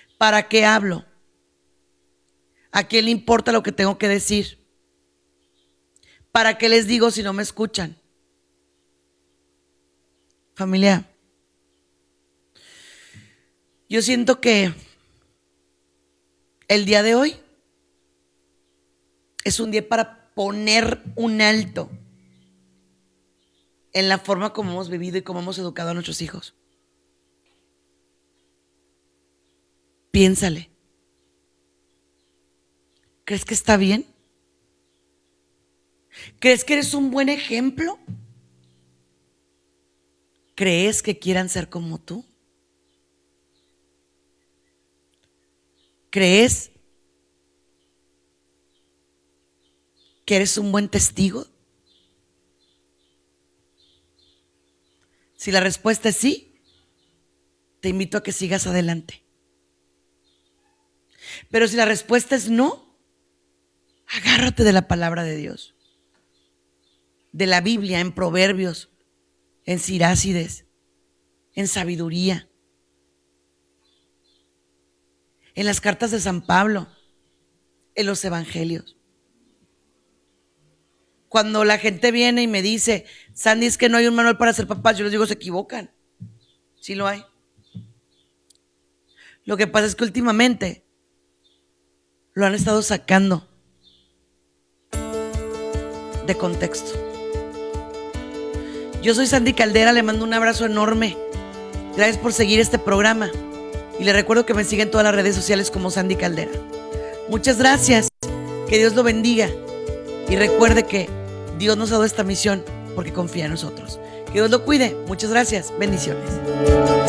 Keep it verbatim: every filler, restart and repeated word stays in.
¿Para qué hablo? ¿A quién le importa lo que tengo que decir? ¿Para qué les digo si no me escuchan? Familia, yo siento que el día de hoy es un día para poner un alto en la forma como hemos vivido y como hemos educado a nuestros hijos. Piénsale. ¿Crees que está bien? ¿Crees que eres un buen ejemplo? ¿Crees que quieran ser como tú? ¿Crees que eres un buen testigo? Si la respuesta es sí, te invito a que sigas adelante. Pero si la respuesta es no, agárrate de la palabra de Dios, de la Biblia, en Proverbios, en Sirácides, en Sabiduría, en las cartas de San Pablo, en los evangelios. Cuando la gente viene y me dice, Sandy, es que no hay un manual para ser papás, yo les digo, se equivocan. Sí lo hay. Lo que pasa es que últimamente lo han estado sacando de contexto. Yo soy Sandy Caldera, le mando un abrazo enorme. Gracias por seguir este programa. Y le recuerdo que me siguen en todas las redes sociales como Sandy Caldera. Muchas gracias. Que Dios lo bendiga. Y recuerde que Dios nos ha dado esta misión porque confía en nosotros. Que Dios lo cuide. Muchas gracias. Bendiciones.